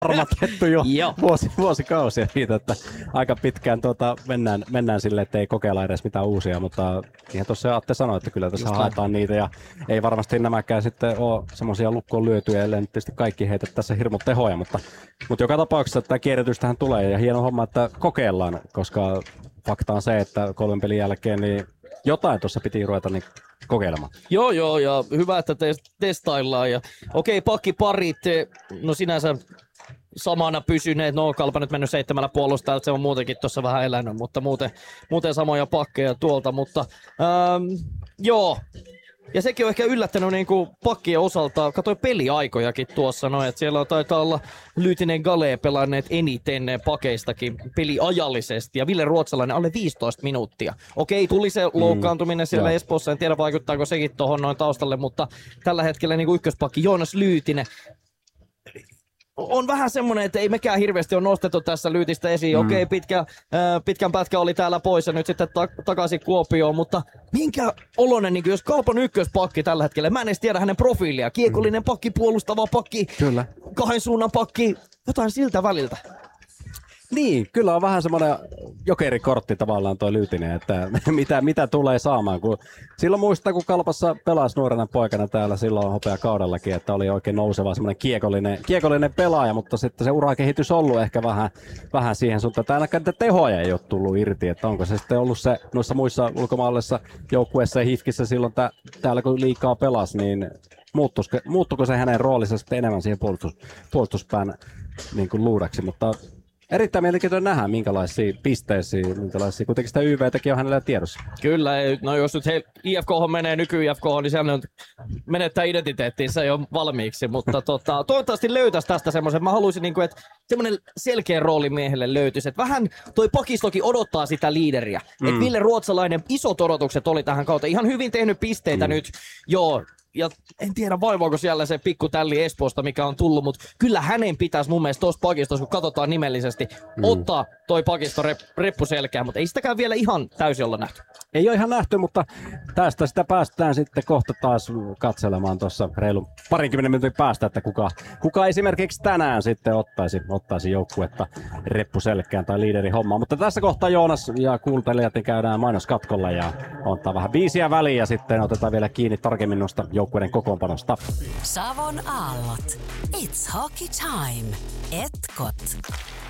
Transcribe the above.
armatettu jo vuosikausia siitä, että aika pitkään mennään silleen, että ei kokeilla edes mitään uusia, mutta ihan tuossa Atte sanoi, että kyllä tässä haetaan niitä ja ei varmasti nämäkään sitten ole semmoisia lukkoon lyötyjä, ellei nyt tietysti kaikki heitä tässä hirmut tehoja, mutta joka tapauksessa tämä kierrätystähän tulee ja hieno homma, että kokeillaan, koska fakta on se, että 3 pelin jälkeen niin jotain tuossa piti ruveta niin kokeilemaan. Joo, ja hyvä, että testaillaan. Ja okei, pakkiparit, no sinänsä samana pysyneet, no Kalpa nyt mennyt 7 puolustajalta, se on muutenkin tuossa vähän elänyt, mutta muuten samoja pakkeja tuolta, mutta joo. Ja sekin on ehkä yllättänyt niin kuin pakkien osalta, katsoin peliaikojakin tuossa, että siellä taitaa olla Lyytinen Gale pelanneet eniten pakeistakin peliajallisesti, ja Ville Ruotsalainen alle 15 minuuttia. Okei, tuli se loukkaantuminen siellä Espoossa, en tiedä vaikuttaako sekin tuohon noin taustalle, mutta tällä hetkellä niin kuin ykköspakki Joonas Lyytinen on vähän semmoinen, että ei mekään hirveästi ole nostettu tässä Lyytistä esiin. Okei, pitkän pätkä oli täällä pois ja nyt sitten takaisin Kuopioon, mutta minkä oloinen, niin jos Kalpan ykköspakki tällä hetkellä, mä en edes tiedä hänen profiilia, kiekollinen pakki, puolustava pakki, kyllä. 2 suunnan pakki, jotain siltä väliltä. Niin, kyllä on vähän semmoinen jokerikortti tavallaan toi Lyytinen, että mitä tulee saamaan. Silloin muistaa, kun Kalpassa pelasi nuorena poikana täällä silloin hopeakaudellakin, että oli oikein nouseva semmoinen kiekollinen pelaaja, mutta sitten se urakehitys on ollut ehkä vähän siihen suuntaan, että ainakaan niitä tehoja ei ole tullut irti, että onko se sitten ollut se noissa muissa ulkomaalaisissa joukkueissa ja Hifkissä silloin täällä kun liikaa pelasi, niin muuttuiko se hänen roolinsa sitten enemmän siihen puolustuspään niin kuin luudaksi, mutta erittäin mielenkiintoinen nähdä, minkälaisia pisteisiä, kuitenkin sitä YV:täkin on hänellä tiedossa. Kyllä, no jos nyt IFK menee nyky-IFK, niin siellä menettää identiteettiinsä jo valmiiksi, mutta toivottavasti löytäisi tästä semmoisen. Mä haluaisin, että semmoinen selkeä rooli miehelle löytyisi, että vähän toi pakistokin odottaa sitä liideriä. Että Ville Ruotsalainen, isot odotukset oli tähän kautta, ihan hyvin tehnyt pisteitä nyt, joo. Ja en tiedä vaivaako siellä se pikku tälli Espoosta, mikä on tullut, mutta kyllä hänen pitäisi mun mielestä tuossa pakistossa, kun katsotaan nimellisesti, ottaa toi pakisto reppu selkään, mutta ei sitäkään vielä ihan täysin olla nähty. Ei ole ihan nähty, mutta tästä sitä päästään sitten kohta taas katselemaan tuossa reilun 20 minuutin päästä, että kuka esimerkiksi tänään sitten ottaisi joukkuetta reppu selkään tai liiderin hommaa. Mutta tässä kohtaa Joonas ja kuuntelijat käydään mainoskatkolla ja ottaa vähän biisiä väliin ja sitten otetaan vielä kiinni tarkemmin noista joukkueiden kokoonpanosta. Savon aallot. It's hockey time. Etkot.